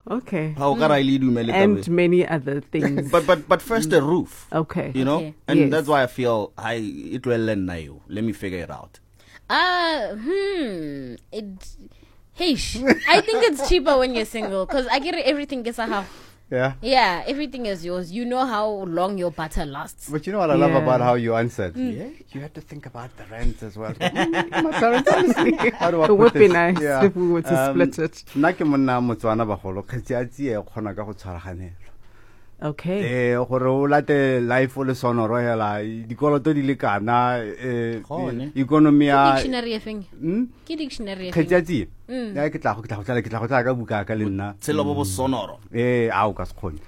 Okay. And many other things. but first the roof. Okay. You know? Okay. And Yes. that's why I feel it will learn now. Let me figure it out. I think it's cheaper when you're single because I get everything gets a half. Yeah. Yeah, everything is yours. You know how long your butter lasts. But you know what I love Yeah. about how you answered? Yeah. You had to think about the rent as well. My parents, honestly. How do I It put would be this? nice if we were to split it. Nna ke monna Motswana bagolo kgetsi e kgona ka go tshwaraganela. Okay. Gore o late life o le sonoro hela dikoloto di le kana economy ya Dictionary efeng? Ke dictionary efeng? kgetsi ya ke tla go tla ka buka ka le nna Tshelo bo sonoro. a o ka se kgone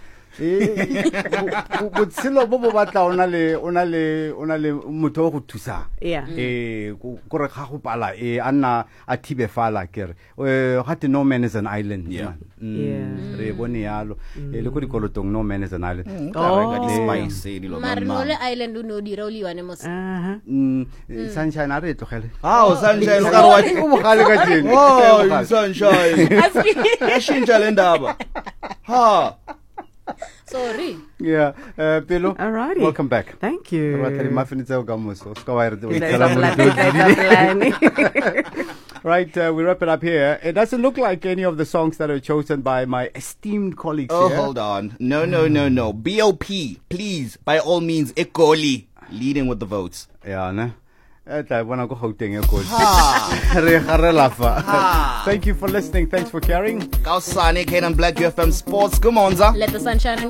botshelo bo bo batla ona le motho o go thusa Yeah. gore ga go pala a nna a thibe fala kere ga te no man is an island Yeah. Yeah. re bone yalo le ko dikolotong no man is an island Ka di spice dilo Mare no mama. le island o no dira o le yone mos. sunshine a re tlogele Sunshine o ka re wa o bogale ka tjena Oh, sunshine. Ashintsha le ndaba. Ha. Sorry. yeah Pelo Alrighty. welcome back Thank you. Right, we wrap it up here. It doesn't look like any of the songs that are chosen by my esteemed colleagues Oh, here. hold on. No. BOP, please, by all means, Ekoli, leading with the votes. Yeah, ne? Thank you for listening. Thanks for caring. Kausane, Kane and Black UFM Sports. Come on, Let the sunshine in.